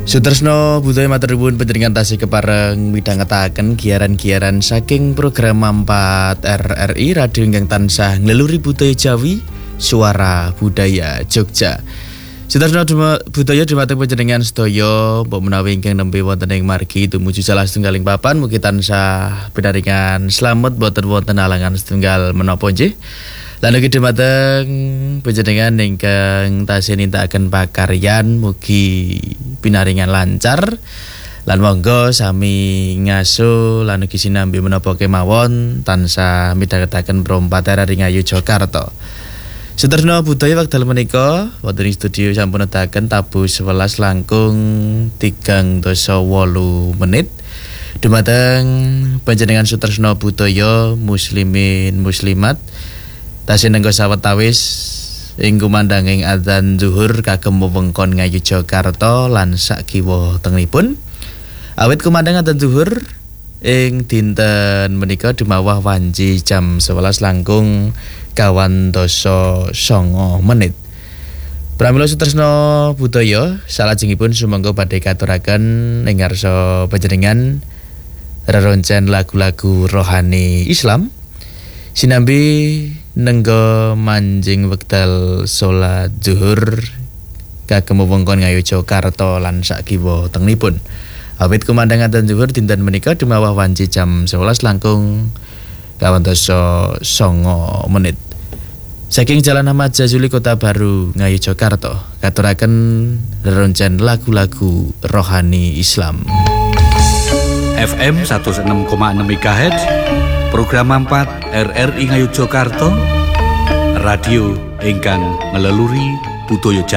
Sutresno budaya matur nuwun panjenengan tasih kepareng midhangetaken giaran-giaran saking program 4 RRI Radio ingkang tansah ngleluri budaya Jawi, Suara Budaya Jogja. Sutresno budaya dhumateng panjenengan sedaya, mbok menawi ingkang nembe wonten ing margi tumuju salah setunggaling papan mugi tansah pinaringan slamet boten wonten alangan setunggal menapa nggih. Lan ugi dhumateng panjenengan ingkang tasih nindakaken pakaryan mugi pinaringan lancar lan monggo sami ngaso lan ugi sinambi menapa kemawon tansah midhangetaken Pro 4 RRI Ngayu Jakarta. Sutresno budaya wekdal menika wonten ing studio sampun nedahaken tabuh 11 langkung 38 menit. Dhumateng panjenengan Sutresno budaya muslimin muslimat tasih nenggo sawetawis ing kumandhanging adzan zuhur kagem wewengkon Ngayu Jakarta lan sak kiwa tengipun. Awit kumandhang adzan zuhur ing dinten menika dumawah wanci jam 11 langkung 29 menit. Pramila Sutresno budaya salajengipun sumangga badhe katuraken ing ngarsa panjenengan reroncen lagu-lagu rohani Islam sinambi nenggo manjing wekdal salat zuhur kagem wewengkon Ngayu Jakarta lan sak kiwa tengipun. Awit kumandhang adzan zuhur dinten menika dumawah wanci jam 11 langkung 29 menit. Saking Jalan Ahmad Jazuli Kota Baru Ngayu Jakarta katuraken reroncen lagu-lagu rohani Islam. FM 106,6 MHz Program 4 RRI Ngayu Jakarta, radio ingkang ngeleluri budaya